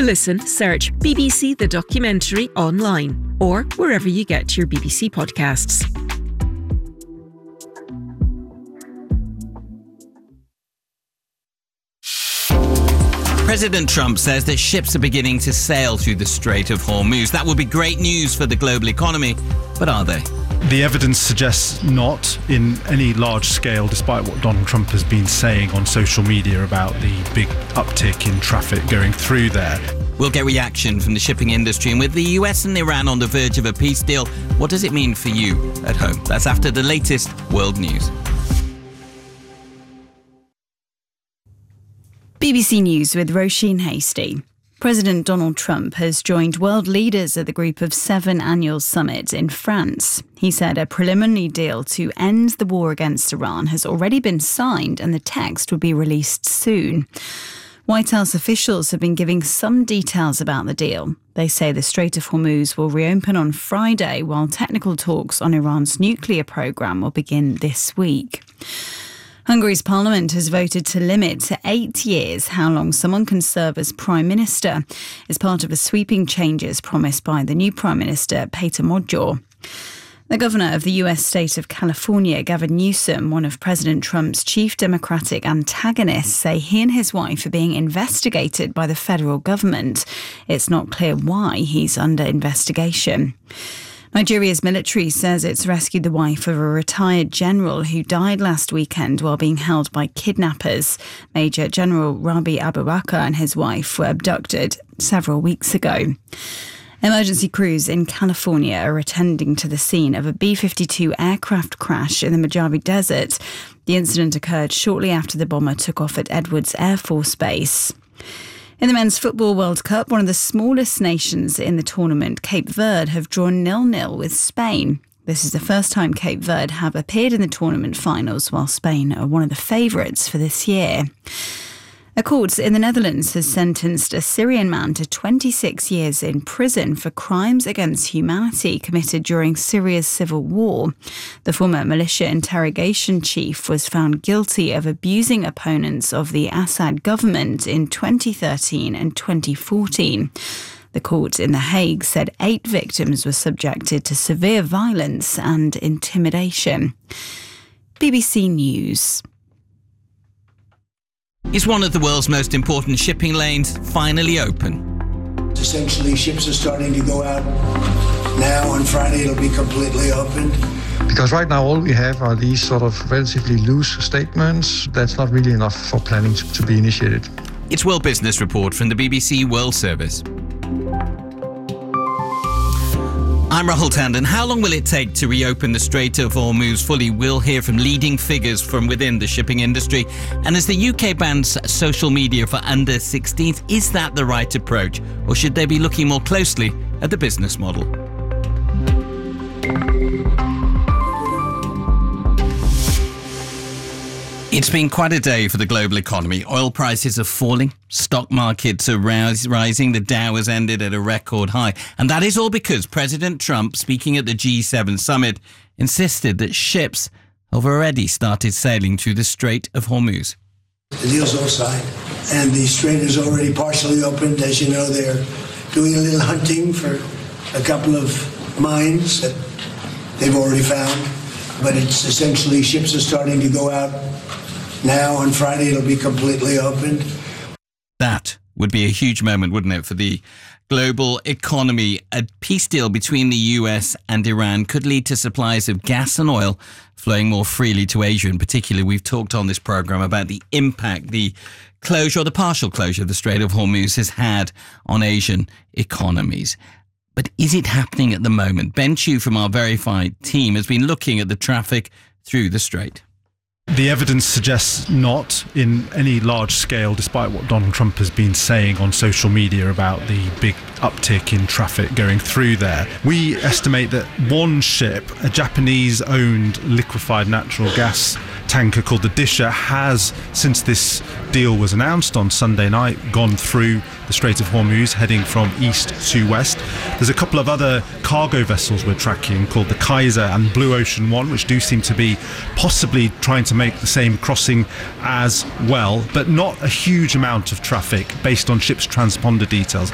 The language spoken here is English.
listen, search BBC The Documentary online or wherever you get your BBC podcasts. President Trump says that ships are beginning to sail through the Strait of Hormuz. That would be great news for the global economy, but are they? The evidence suggests not in any large scale, despite what Donald Trump has been saying on social media about the big uptick in traffic going through there. We'll get reaction from the shipping industry, and with the US and Iran on the verge of a peace deal, what does it mean for you at home? That's after the latest world news. BBC News with Roisin Hasty. President Donald Trump has joined world leaders at the Group of 7 annual summit in France. He said a preliminary deal to end the war against Iran has already been signed and the text will be released soon. White House officials have been giving some details about the deal. They say the Strait of Hormuz will reopen on Friday, while technical talks on Iran's nuclear program will begin this week. Hungary's parliament has voted to limit to 8 years how long someone can serve as prime minister as part of the sweeping changes promised by the new prime minister, Peter Magyar. The governor of the US state of California, Gavin Newsom, one of President Trump's chief Democratic antagonists, say he and his wife are being investigated by the federal government. It's not clear why he's under investigation. Nigeria's military says it's rescued the wife of a retired general who died last weekend while being held by kidnappers. Major General Rabi Abubakar and his wife were abducted several weeks ago. Emergency crews in California are attending to the scene of a B-52 aircraft crash in the Mojave Desert. The incident occurred shortly after the bomber took off at Edwards Air Force Base. In the Men's Football World Cup, one of the smallest nations in the tournament, Cape Verde, have drawn 0-0 with Spain. This is the first time Cape Verde have appeared in the tournament finals, while Spain are one of the favourites for this year. A court in the Netherlands has sentenced a Syrian man to 26 years in prison for crimes against humanity committed during Syria's civil war. The former militia interrogation chief was found guilty of abusing opponents of the Assad government in 2013 and 2014. The court in The Hague said 8 victims were subjected to severe violence and intimidation. BBC News. Is one of the world's most important shipping lanes finally open? Essentially, ships are starting to go out now. On Friday, it'll be completely opened. Because right now, all we have are these sort of relatively loose statements. That's not really enough for planning to be initiated. It's World Business Report from the BBC World Service. I'm Rahul Tandon. How long will it take to reopen the Strait of Hormuz fully? We'll hear from leading figures from within the shipping industry. And as the UK bans social media for under 16s, is that the right approach? Or should they be looking more closely at the business model? It's been quite a day for the global economy. Oil prices are falling, stock markets are rising, the Dow has ended at a record high. And that is all because President Trump, speaking at the G7 summit, insisted that ships have already started sailing through the Strait of Hormuz. The deal's all signed, and the strait is already partially opened. As you know, they're doing a little hunting for a couple of mines that they've already found. But it's essentially ships are starting to go out now. On Friday, it'll be completely opened. That would be a huge moment, wouldn't it, for the global economy? A peace deal between the US and Iran could lead to supplies of gas and oil flowing more freely to Asia. In particular, we've talked on this programme about the impact the closure or the partial closure of the Strait of Hormuz has had on Asian economies. But is it happening at the moment? Ben Chu from our Verified team has been looking at the traffic through the strait. The evidence suggests not in any large scale, despite what Donald Trump has been saying on social media about the big uptick in traffic going through there. We estimate that one ship, a Japanese-owned liquefied natural gas tanker called the Disher, has, since this deal was announced on Sunday night, gone through the Strait of Hormuz, heading from east to west. There's a couple of other cargo vessels we're tracking called the Kaiser and Blue Ocean One, which do seem to be possibly trying to make the same crossing as well, but not a huge amount of traffic based on ships' transponder details.